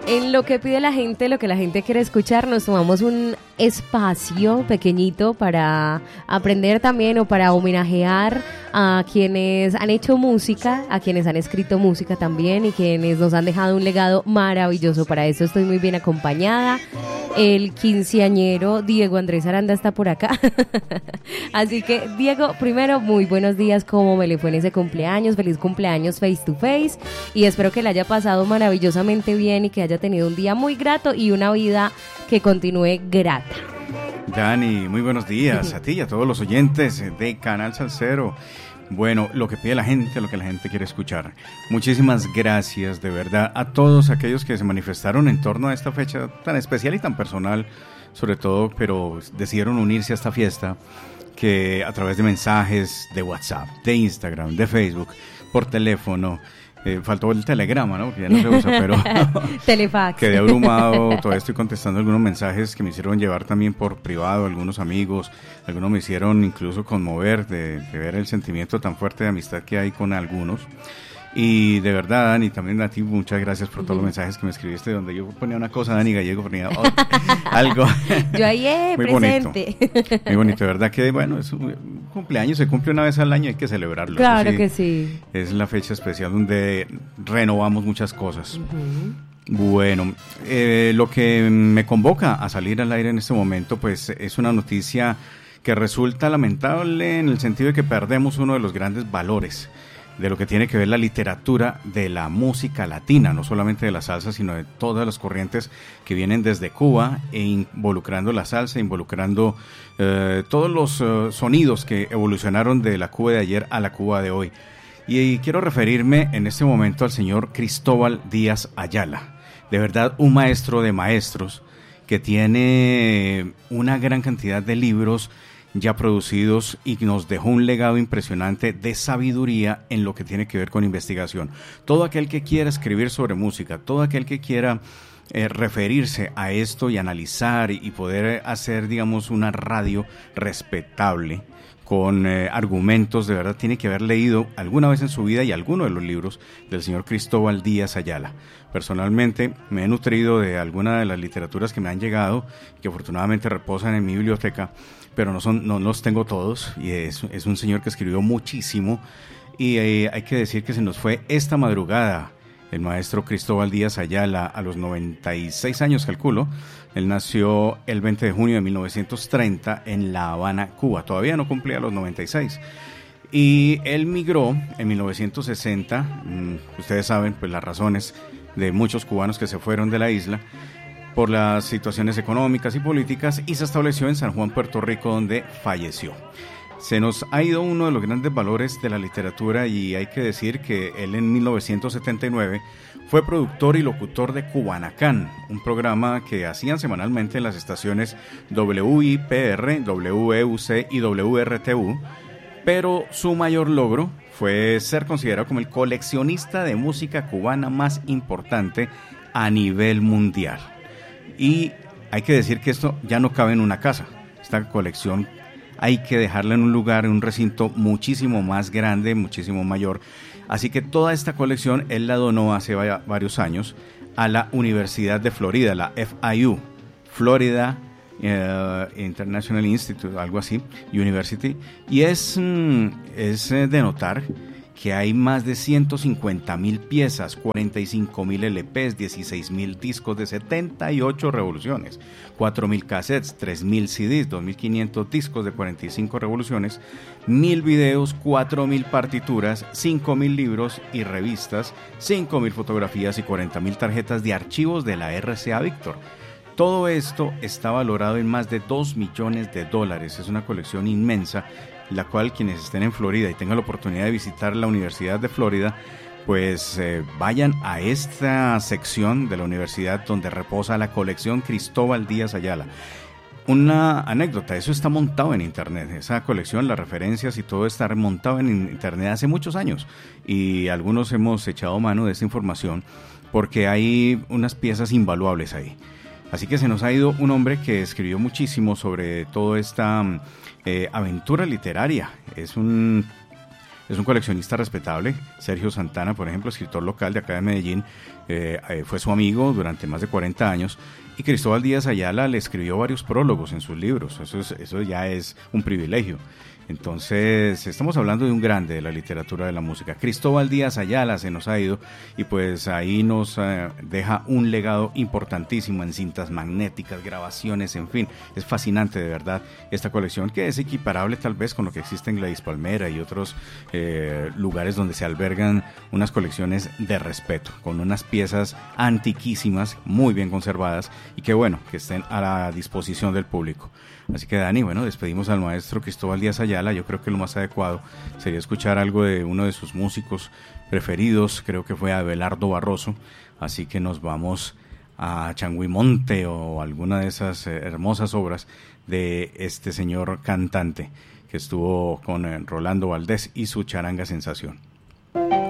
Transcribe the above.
En lo que pide la gente, lo que la gente quiere escuchar, nos tomamos un espacio pequeñito para aprender también o para homenajear a quienes han hecho música, a quienes han escrito música también y quienes nos han dejado un legado maravilloso. Para eso estoy muy bien acompañada. El quinceañero Diego Andrés Aranda está por acá. Así que, Diego, primero, muy buenos días. ¿Cómo me le fue en ese cumpleaños? Feliz cumpleaños face to face. Y espero que le haya pasado maravillosamente bien y que haya tenido un día muy grato y una vida que continúe grata. Dani, muy buenos días a ti y a todos los oyentes de Canal Salsero. Bueno, lo que pide la gente, lo que la gente quiere escuchar. Muchísimas gracias de verdad a todos aquellos que se manifestaron en torno a esta fecha tan especial y tan personal, sobre todo, pero decidieron unirse a esta fiesta que a través de mensajes de WhatsApp, de Instagram, de Facebook, por teléfono. Faltó el telegrama, ¿no? Que ya no se usa, pero Telefax. Quedé abrumado. Todavía estoy contestando algunos mensajes que me hicieron llevar también por privado, algunos amigos, algunos me hicieron incluso conmover de ver el sentimiento tan fuerte de amistad que hay con algunos. Y de verdad, Dani, también a ti muchas gracias por todos los mensajes que me escribiste, donde yo ponía una cosa, Dani Gallego ponía algo. Yo ahí muy presente. Bonito, muy bonito, de verdad que bueno, es un cumpleaños, se cumple una vez al año, hay que celebrarlo. Claro que sí. Es la fecha especial donde renovamos muchas cosas. Uh-huh. Bueno, lo que me convoca a salir al aire en este momento, pues es una noticia que resulta lamentable en el sentido de que perdemos uno de los grandes valores de lo que tiene que ver la literatura de la música latina, no solamente de la salsa, sino de todas las corrientes que vienen desde Cuba e involucrando la salsa, involucrando todos los sonidos que evolucionaron de la Cuba de ayer a la Cuba de hoy. Y quiero referirme en este momento al señor Cristóbal Díaz Ayala, de verdad un maestro de maestros que tiene una gran cantidad de libros ya producidos y nos dejó un legado impresionante de sabiduría en lo que tiene que ver con investigación. Todo aquel que quiera escribir sobre música, todo aquel que quiera referirse a esto y analizar y poder hacer, digamos, una radio respetable con argumentos, de verdad tiene que haber leído alguna vez en su vida y alguno de los libros del señor Cristóbal Díaz Ayala. Personalmente me he nutrido de alguna de las literaturas que me han llegado, que afortunadamente reposan en mi biblioteca, pero no los tengo todos, y es un señor que escribió muchísimo, y hay que decir que se nos fue esta madrugada el maestro Cristóbal Díaz Ayala a los 96 años, calculo. Él nació el 20 de junio de 1930 en La Habana, Cuba. Todavía no cumplía los 96. Y él migró en 1960, ustedes saben pues las razones de muchos cubanos que se fueron de la isla por las situaciones económicas y políticas, y se estableció en San Juan, Puerto Rico, donde falleció. Se nos ha ido uno de los grandes valores de la literatura, y hay que decir que él en 1979 fue productor y locutor de Cubanacán, un programa que hacían semanalmente en las estaciones WIPR, WEUC y WRTU, pero su mayor logro fue ser considerado como el coleccionista de música cubana más importante a nivel mundial. Y hay que decir que esto ya no cabe en una casa. Esta colección hay que dejarla en un lugar, en un recinto muchísimo más grande, muchísimo mayor. Así que toda esta colección él la donó hace varios años a la Universidad de Florida, la FIU, Florida International Institute, algo así, University. Y es de notar que hay más de 150,000 piezas, 45,000 LPs, 16,000 discos de 78 revoluciones, 4,000 cassettes, 3,000 CDs, 2,500 discos de 45 revoluciones, 1,000 videos, 4,000 partituras, 5,000 libros y revistas, 5,000 fotografías y 40,000 tarjetas de archivos de la RCA Victor. Todo esto está valorado en más de $2 millones. Es una colección inmensa, la cual quienes estén en Florida y tengan la oportunidad de visitar la Universidad de Florida, pues vayan a esta sección de la universidad donde reposa la colección Cristóbal Díaz Ayala. Una anécdota, eso está montado en internet, esa colección, las referencias y todo está montado en internet hace muchos años, y algunos hemos echado mano de esta información porque hay unas piezas invaluables ahí. Así que se nos ha ido un hombre que escribió muchísimo sobre toda esta aventura literaria. Es un es un coleccionista respetable. Sergio Santana, por ejemplo, escritor local de acá de Medellín, fue su amigo durante más de 40 años, y Cristóbal Díaz Ayala le escribió varios prólogos en sus libros. Eso ya es un privilegio. Entonces, estamos hablando de un grande de la literatura de la música. Cristóbal Díaz Ayala se nos ha ido, y pues ahí nos deja un legado importantísimo en cintas magnéticas, grabaciones, en fin. Es fascinante, de verdad, esta colección, que es equiparable tal vez con lo que existe en Gladys Palmera y otros lugares donde se albergan unas colecciones de respeto, con unas piezas antiquísimas, muy bien conservadas, y que bueno, que estén a la disposición del público. Así que, Dani, bueno, despedimos al maestro Cristóbal Díaz Ayala. Yo creo que lo más adecuado sería escuchar algo de uno de sus músicos preferidos, creo que fue Abelardo Barroso. Así que nos vamos a Changuimonte o alguna de esas hermosas obras de este señor cantante que estuvo con Rolando Valdés y su Charanga Sensación.